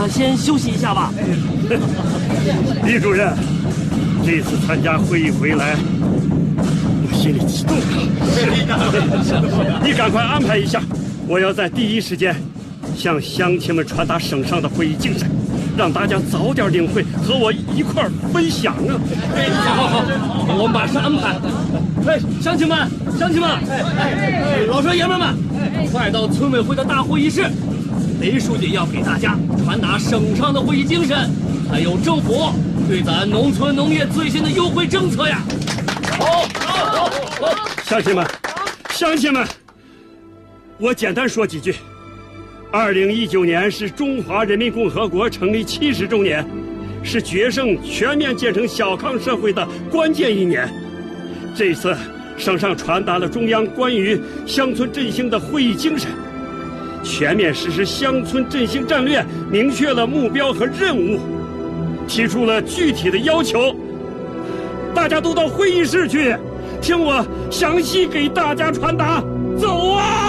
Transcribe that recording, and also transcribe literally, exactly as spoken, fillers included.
那先休息一下吧。 李主任，这次参加会议回来，我心里激动啊！你赶快安排一下，我要在第一时间向乡亲们传达省上的会议精神，让大家早点领会，和我一块儿分享啊！ 好好好，我马上安排。哎，乡亲们，乡亲们，哎哎，老少爷们们，快到村委会的大会议室。雷书记要给大家传达省上的会议精神，还有政府对咱农村农业最新的优惠政策呀！好，好，好，好！ 乡亲们，乡亲们，我简单说几句。二零一九年是中华人民共和国成立七十周年，是决胜全面建成小康社会的关键一年。这次省上传达了中央关于乡村振兴的会议精神，全面实施乡村振兴战略，明确了目标和任务，提出了具体的要求。大家都到会议室去，听我详细给大家传达。走啊！